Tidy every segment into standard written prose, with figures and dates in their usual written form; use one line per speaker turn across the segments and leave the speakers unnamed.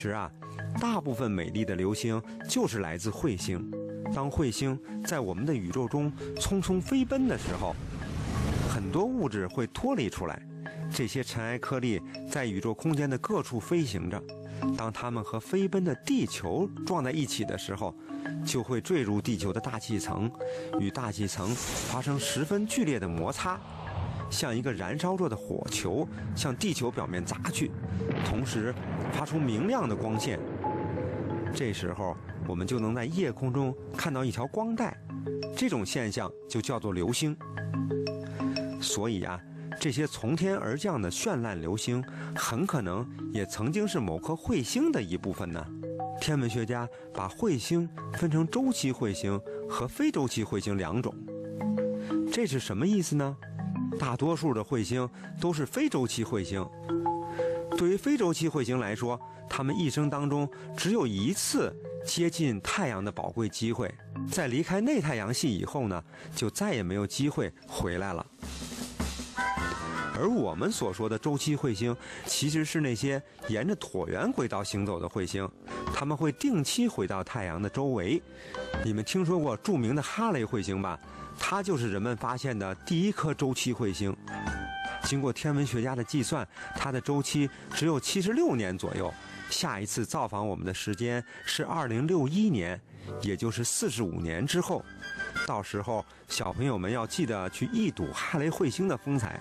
其实大部分美丽的流星就是来自彗星。当彗星在我们的宇宙中匆匆飞奔的时候，很多物质会脱离出来，这些尘埃颗粒在宇宙空间的各处飞行着。当它们和飞奔的地球撞在一起的时候，就会坠入地球的大气层，与大气层发生十分剧烈的摩擦，像一个燃烧着的火球向地球表面砸去，同时发出明亮的光线。这时候我们就能在夜空中看到一条光带，这种现象就叫做流星。所以这些从天而降的绚烂流星很可能也曾经是某颗彗星的一部分呢。天文学家把彗星分成周期彗星和非周期彗星两种，这是什么意思呢？大多数的彗星都是非周期彗星。对于非周期彗星来说，它们一生当中只有一次接近太阳的宝贵机会，在离开内太阳系以后呢，就再也没有机会回来了。而我们所说的周期彗星，其实是那些沿着椭圆轨道行走的彗星，它们会定期回到太阳的周围。你们听说过著名的哈雷彗星吧？它就是人们发现的第一颗周期彗星。经过天文学家的计算，它的周期只有76年左右。下一次造访我们的时间是2061年，也就是45年之后。到时候小朋友们要记得去一睹哈雷彗星的风采。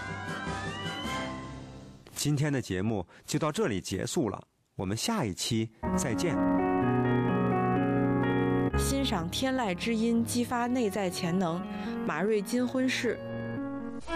今天的节目就到这里结束了，我们下一期再见。
欣赏天籁之音，激发内在潜能。马瑞金婚事